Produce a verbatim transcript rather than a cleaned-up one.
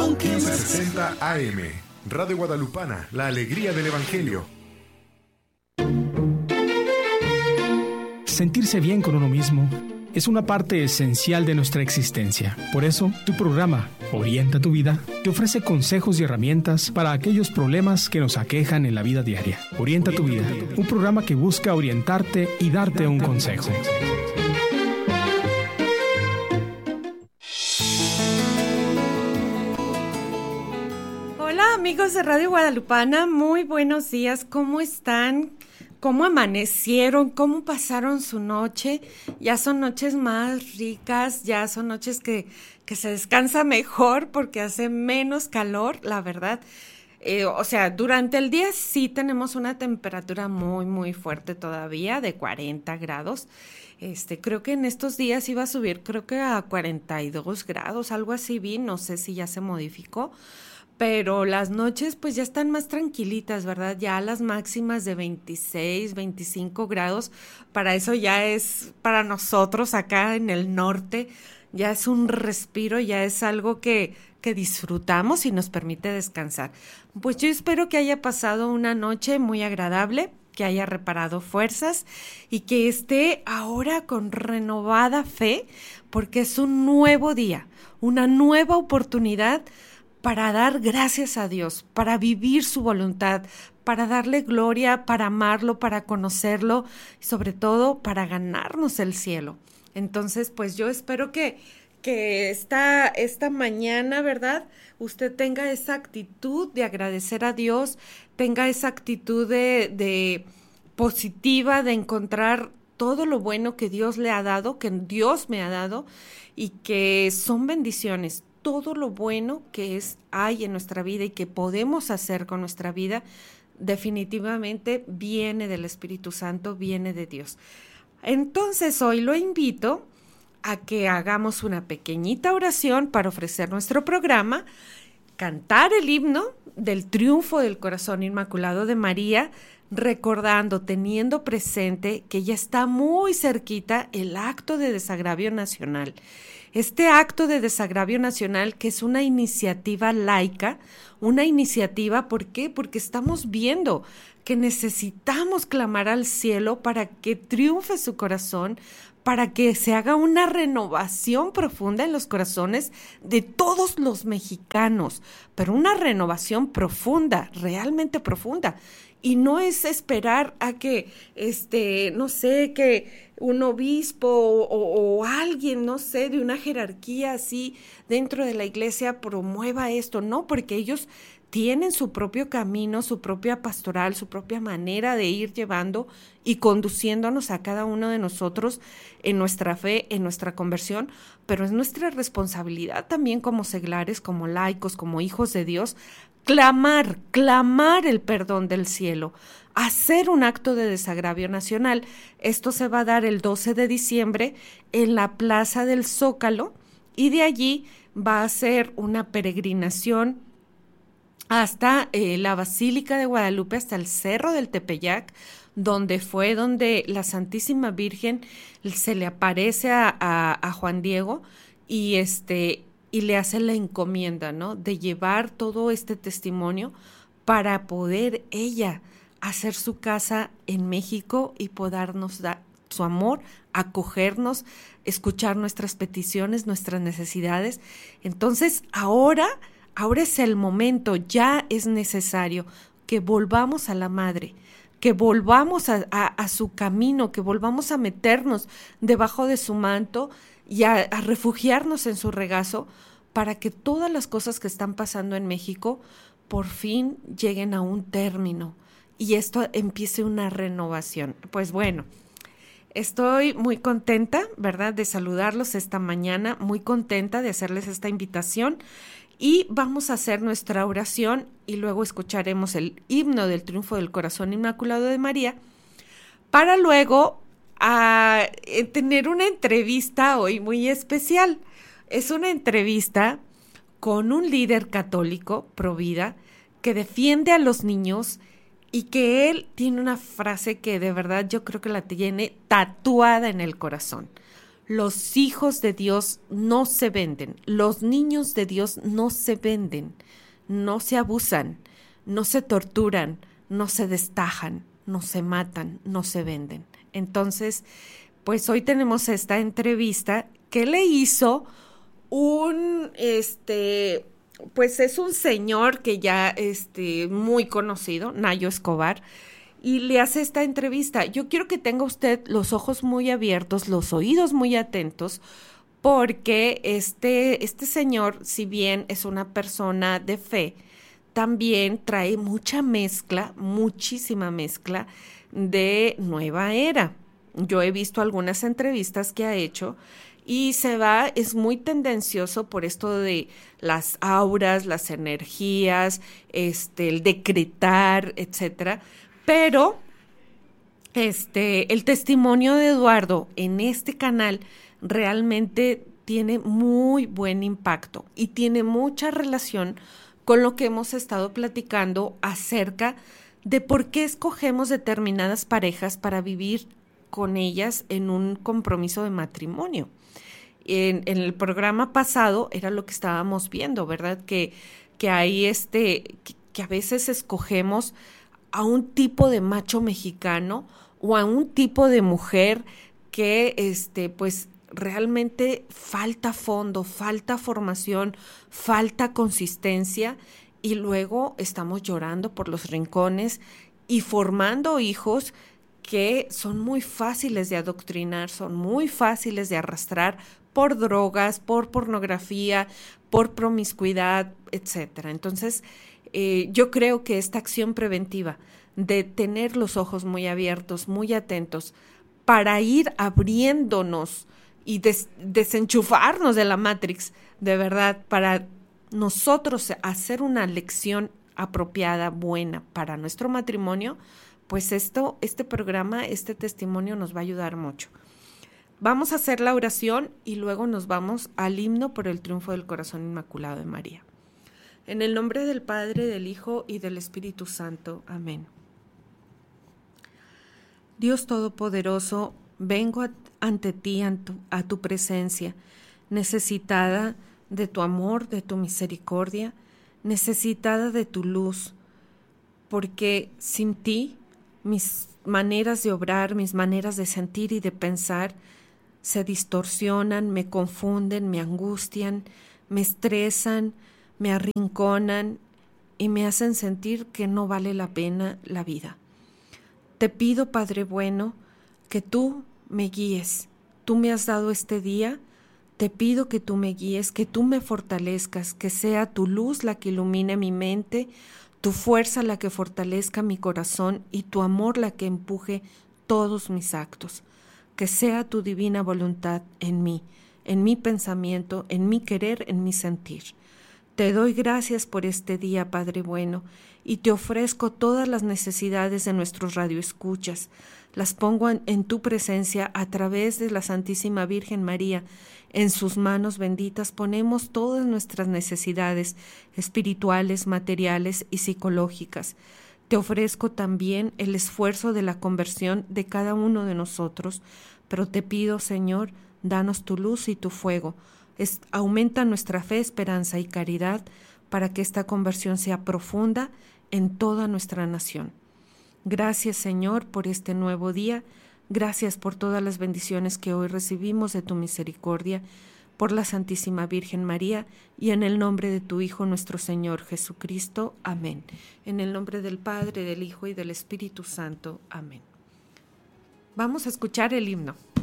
quince sesenta A M. Radio Guadalupana, la alegría del Evangelio. Sentirse bien con uno mismo es una parte esencial de nuestra existencia. Por eso, tu programa, Orienta tu Vida, te ofrece consejos y herramientas para aquellos problemas que nos aquejan en la vida diaria. Orienta tu Vida, un programa que busca orientarte y darte un consejo. Hola amigos de Radio Guadalupana, muy buenos días, ¿cómo están? ¿Cómo amanecieron? ¿Cómo pasaron su noche? Ya son noches más ricas, ya son noches que, que se descansa mejor porque hace menos calor, la verdad. Eh, o sea, durante el día sí tenemos una temperatura muy, muy fuerte todavía, de cuarenta grados. Este, creo que en estos días iba a subir, creo que a cuarenta y dos grados, algo así vi, no sé si ya se modificó. Pero las noches pues ya están más tranquilitas, ¿verdad? Ya las máximas de veintiséis, veinticinco grados, para eso ya es, para nosotros acá en el norte, ya es un respiro, ya es algo que, que disfrutamos y nos permite descansar. Pues yo espero que haya pasado una noche muy agradable, que haya reparado fuerzas y que esté ahora con renovada fe, porque es un nuevo día, una nueva oportunidad para dar gracias a Dios, para vivir su voluntad, para darle gloria, para amarlo, para conocerlo y sobre todo para ganarnos el cielo. Entonces, pues yo espero que, que esta, esta mañana, ¿verdad?, usted tenga esa actitud de agradecer a Dios, tenga esa actitud de, de positiva, de encontrar todo lo bueno que Dios le ha dado, que Dios me ha dado y que son bendiciones. Todo lo bueno que es, hay en nuestra vida y que podemos hacer con nuestra vida, definitivamente viene del Espíritu Santo, viene de Dios. Entonces hoy lo invito a que hagamos una pequeñita oración para ofrecer nuestro programa, cantar el himno del triunfo del corazón inmaculado de María, recordando, teniendo presente que ya está muy cerquita el acto de desagravio nacional. Este acto de desagravio nacional, que es una iniciativa laica, una iniciativa, ¿por qué? Porque estamos viendo que necesitamos clamar al cielo para que triunfe su corazón, para que se haga una renovación profunda en los corazones de todos los mexicanos, pero una renovación profunda, realmente profunda. Y no es esperar a que, este, no sé, que un obispo o, o, o alguien, no sé, de una jerarquía así dentro de la iglesia promueva esto, no, porque ellos tienen su propio camino, su propia pastoral, su propia manera de ir llevando y conduciéndonos a cada uno de nosotros en nuestra fe, en nuestra conversión, pero es nuestra responsabilidad también como seglares, como laicos, como hijos de Dios, clamar, clamar el perdón del cielo, hacer un acto de desagravio nacional. Esto se va a dar el doce de diciembre en la Plaza del Zócalo y de allí va a ser una peregrinación hasta eh, la Basílica de Guadalupe, hasta el Cerro del Tepeyac, donde fue donde la Santísima Virgen se le aparece a, a, a Juan Diego y este y le hace la encomienda, ¿no?, de llevar todo este testimonio para poder ella hacer su casa en México y podernos dar su amor, acogernos, escuchar nuestras peticiones, nuestras necesidades. Entonces, ahora, ahora es el momento, ya es necesario que volvamos a la Madre, que volvamos a, a, a su camino, que volvamos a meternos debajo de su manto y a, a refugiarnos en su regazo para que todas las cosas que están pasando en México por fin lleguen a un término y esto empiece una renovación. Pues bueno, estoy muy contenta, ¿verdad?, de saludarlos esta mañana, muy contenta de hacerles esta invitación y vamos a hacer nuestra oración y luego escucharemos el himno del triunfo del corazón inmaculado de María para luego a tener una entrevista hoy muy especial. Es una entrevista con un líder católico pro vida que defiende a los niños y que él tiene una frase que de verdad yo creo que la tiene tatuada en el corazón. Los hijos de Dios no se venden, los niños de Dios no se venden, no se abusan, no se torturan, no se destajan, no se matan, no se venden. Entonces, pues hoy tenemos esta entrevista que le hizo un, este, pues es un señor que ya, este, muy conocido, Nayo Escobar, y le hace esta entrevista. Yo quiero que tenga usted los ojos muy abiertos, los oídos muy atentos, porque este, este señor, si bien es una persona de fe, también trae mucha mezcla, muchísima mezcla de nueva era. Yo he visto algunas entrevistas que ha hecho y se va, es muy tendencioso por esto de las auras, las energías, este, el decretar, etcétera. Pero este, el testimonio de Eduardo en este canal realmente tiene muy buen impacto y tiene mucha relación con lo que hemos estado platicando acerca de por qué escogemos determinadas parejas para vivir con ellas en un compromiso de matrimonio. En, en el programa pasado era lo que estábamos viendo, ¿verdad? Que, que hay este, que, que a veces escogemos a un tipo de macho mexicano o a un tipo de mujer que este, pues realmente falta fondo, falta formación, falta consistencia y luego estamos llorando por los rincones y formando hijos que son muy fáciles de adoctrinar, son muy fáciles de arrastrar por drogas, por pornografía, por promiscuidad, etcétera. Entonces, Eh, yo creo que esta acción preventiva de tener los ojos muy abiertos, muy atentos, para ir abriéndonos y des- desenchufarnos de la Matrix, de verdad, para nosotros hacer una lección apropiada, buena para nuestro matrimonio, pues esto, este programa, este testimonio nos va a ayudar mucho. Vamos a hacer la oración y luego nos vamos al himno por el triunfo del corazón inmaculado de María. En el nombre del Padre, del Hijo y del Espíritu Santo. Amén. Dios Todopoderoso, vengo a, ante ti, a tu, a tu presencia, necesitada de tu amor, de tu misericordia, necesitada de tu luz, porque sin ti mis maneras de obrar, mis maneras de sentir y de pensar se distorsionan, me confunden, me angustian, me estresan, me arrinconan y me hacen sentir que no vale la pena la vida. Te pido, Padre bueno, que tú me guíes. Tú me has dado este día, te pido que tú me guíes, que tú me fortalezcas, que sea tu luz la que ilumine mi mente, tu fuerza la que fortalezca mi corazón y tu amor la que empuje todos mis actos. Que sea tu divina voluntad en mí, en mi pensamiento, en mi querer, en mi sentir. Te doy gracias por este día, Padre bueno, y te ofrezco todas las necesidades de nuestros radioescuchas. Las pongo en, en tu presencia a través de la Santísima Virgen María. En sus manos benditas ponemos todas nuestras necesidades espirituales, materiales y psicológicas. Te ofrezco también el esfuerzo de la conversión de cada uno de nosotros, pero te pido, Señor, danos tu luz y tu fuego. Es, aumenta nuestra fe, esperanza y caridad para que esta conversión sea profunda en toda nuestra nación. Gracias, Señor, por este nuevo día. Gracias por todas las bendiciones que hoy recibimos de tu misericordia, por la Santísima Virgen María y en el nombre de tu Hijo, nuestro Señor Jesucristo. Amén. En el nombre del Padre, del Hijo y del Espíritu Santo. Amén. Vamos a escuchar el himno.